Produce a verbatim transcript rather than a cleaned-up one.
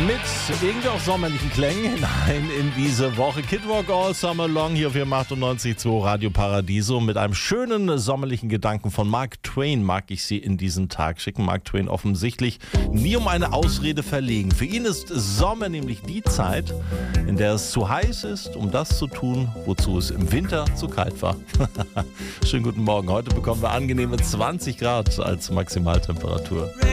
Mit irgendwie auch sommerlichen Klängen hinein in diese Woche. Kid Rock All Summer Long hier auf F M achtundneunzig Komma zwei Radio Paradiso mit einem schönen sommerlichen Gedanken von Mark Twain mag ich Sie in diesen Tag schicken. Mark Twain offensichtlich nie um eine Ausrede verlegen. Für ihn ist Sommer nämlich die Zeit, in der es zu heiß ist, um das zu tun, wozu es im Winter zu kalt war. Schönen guten Morgen. Heute bekommen wir angenehme zwanzig Grad als Maximaltemperatur.